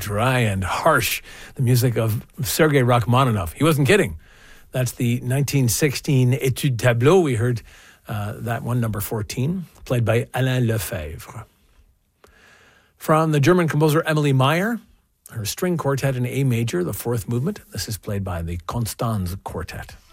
dry and harsh. The music of Sergei Rachmaninoff. He wasn't kidding. That's the 1916 Étude Tableau. We heard that one, number 14, played by Alain Lefebvre. From the German composer Emily Meyer, her string quartet in A major, the fourth movement. This is played by the Constanze Quartet.